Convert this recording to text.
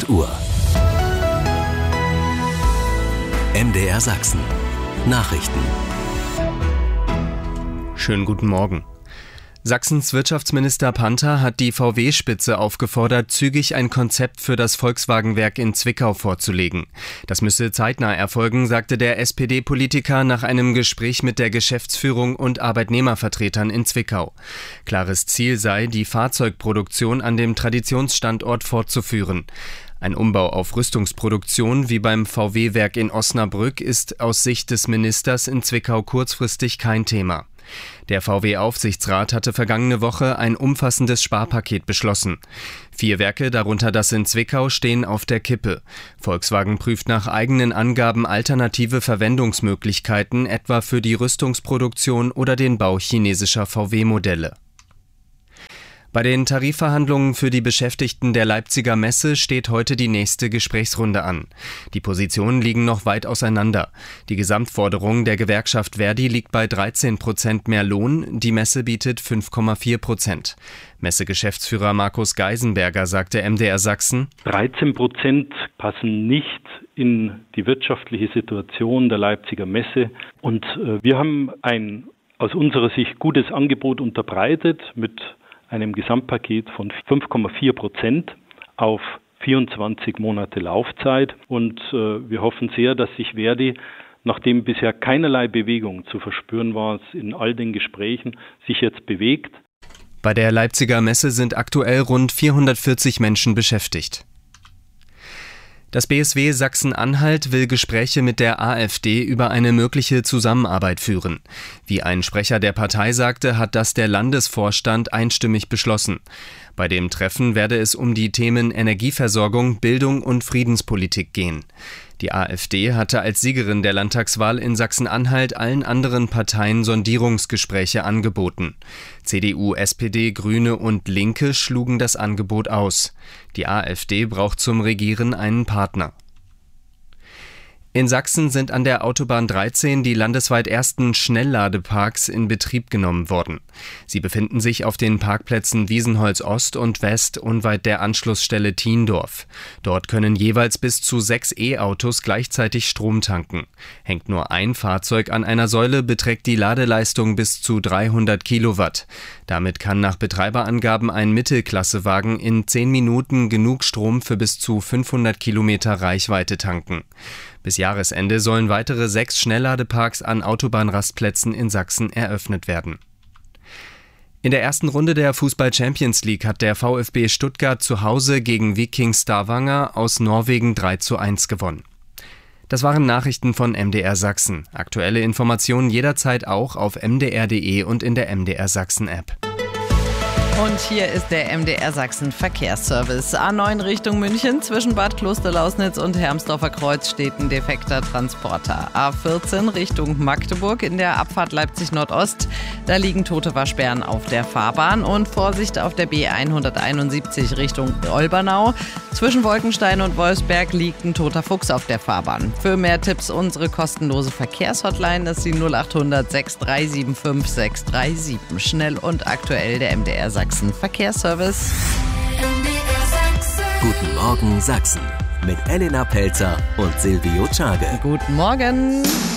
8 Uhr. MDR Sachsen. Nachrichten. Schönen guten Morgen. Sachsens Wirtschaftsminister Panther hat die VW-Spitze aufgefordert, zügig ein Konzept für das Volkswagen-Werk in Zwickau vorzulegen. Das müsse zeitnah erfolgen, sagte der SPD-Politiker nach einem Gespräch mit der Geschäftsführung und Arbeitnehmervertretern in Zwickau. Klares Ziel sei, die Fahrzeugproduktion an dem Traditionsstandort fortzuführen. Ein Umbau auf Rüstungsproduktion wie beim VW-Werk in Osnabrück ist aus Sicht des Ministers in Zwickau kurzfristig kein Thema. Der VW-Aufsichtsrat hatte vergangene Woche ein umfassendes Sparpaket beschlossen. 4 Werke, darunter das in Zwickau, stehen auf der Kippe. Volkswagen prüft nach eigenen Angaben alternative Verwendungsmöglichkeiten, etwa für die Rüstungsproduktion oder den Bau chinesischer VW-Modelle. Bei den Tarifverhandlungen für die Beschäftigten der Leipziger Messe steht heute die nächste Gesprächsrunde an. Die Positionen liegen noch weit auseinander. Die Gesamtforderung der Gewerkschaft Verdi liegt bei 13% mehr Lohn, die Messe bietet 5,4%. Messegeschäftsführer Markus Geisenberger sagte MDR Sachsen: 13% passen nicht in die wirtschaftliche Situation der Leipziger Messe. Und wir haben ein aus unserer Sicht gutes Angebot unterbreitet mit einem Gesamtpaket von 5,4% auf 24 Monate Laufzeit. Und wir hoffen sehr, dass sich Verdi, nachdem bisher keinerlei Bewegung zu verspüren war in all den Gesprächen, sich jetzt bewegt. Bei der Leipziger Messe sind aktuell rund 440 Menschen beschäftigt. Das BSW Sachsen-Anhalt will Gespräche mit der AfD über eine mögliche Zusammenarbeit führen. Wie ein Sprecher der Partei sagte, hat das der Landesvorstand einstimmig beschlossen. Bei dem Treffen werde es um die Themen Energieversorgung, Bildung und Friedenspolitik gehen. Die AfD hatte als Siegerin der Landtagswahl in Sachsen-Anhalt allen anderen Parteien Sondierungsgespräche angeboten. CDU, SPD, Grüne und Linke schlugen das Angebot aus. Die AfD braucht zum Regieren einen Partner. In Sachsen sind an der Autobahn 13 die landesweit ersten Schnellladeparks in Betrieb genommen worden. Sie befinden sich auf den Parkplätzen Wiesenholz Ost und West unweit der Anschlussstelle Thiendorf. Dort können jeweils bis zu 6 E-Autos gleichzeitig Strom tanken. Hängt nur ein Fahrzeug an einer Säule, beträgt die Ladeleistung bis zu 300 Kilowatt. Damit kann nach Betreiberangaben ein Mittelklassewagen in 10 Minuten genug Strom für bis zu 500 Kilometer Reichweite tanken. Bis Jahresende sollen weitere 6 Schnellladeparks an Autobahnrastplätzen in Sachsen eröffnet werden. In der ersten Runde der Fußball-Champions League hat der VfB Stuttgart zu Hause gegen Viking Stavanger aus Norwegen 3:1 gewonnen. Das waren Nachrichten von MDR Sachsen. Aktuelle Informationen jederzeit auch auf mdr.de und in der MDR Sachsen-App. Und hier ist der MDR Sachsen Verkehrsservice. A9 Richtung München, zwischen Bad Klosterlausnitz und Hermsdorfer Kreuz steht ein defekter Transporter. A14 Richtung Magdeburg in der Abfahrt Leipzig Nordost. Da liegen tote Waschbären auf der Fahrbahn. Und Vorsicht auf der B171 Richtung Olbernau. Zwischen Wolkenstein und Wolfsberg liegt ein toter Fuchs auf der Fahrbahn. Für mehr Tipps unsere kostenlose Verkehrshotline, das ist die 0800 6375 637. Schnell und aktuell der MDR Sachsen Verkehrsservice. Guten Morgen Sachsen mit Elena Pelzer und Silvio Czage. Guten Morgen.